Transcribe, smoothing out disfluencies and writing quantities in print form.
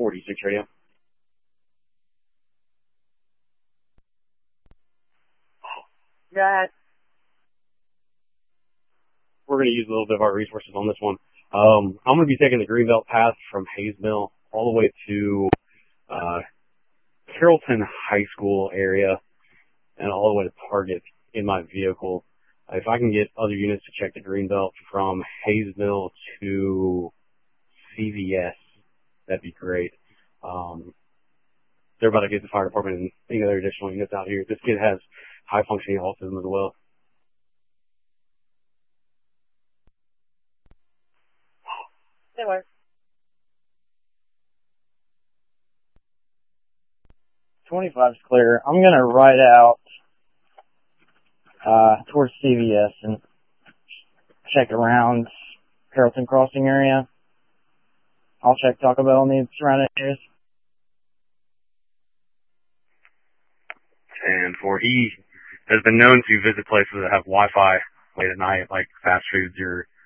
46 radio. Got We're going to use a little bit of our resources on this one. I'm going to be taking the Greenbelt path from Hayes Mill all the way to Carrollton High School area and all the way to Target in my vehicle. If I can get other units to check the Greenbelt from Hayes Mill to CVS, that'd be great. They're about to get the fire department and any other additional units out here. This kid has high functioning autism as well. Anyway. 25's clear. I'm gonna ride out towards CVS and check around Carrollton Crossing area. I'll check Taco Bell in the surrounding areas. And he has been known to visit places that have Wi-Fi late at night, like fast foods or